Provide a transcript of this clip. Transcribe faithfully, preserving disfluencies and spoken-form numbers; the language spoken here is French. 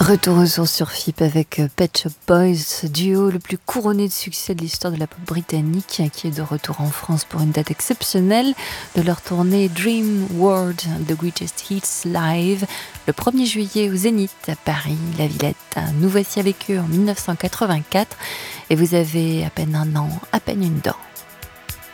Retour aux sources sur F I P avec Pet Shop Boys, ce duo le plus couronné de succès de l'histoire de la pop britannique, qui est de retour en France pour une date exceptionnelle de leur tournée Dream World The Greatest Hits Live, le premier juillet au Zénith à Paris, la Villette. Nous voici avec eux en mille neuf cent quatre-vingt-quatre et vous avez à peine un an, à peine une dent.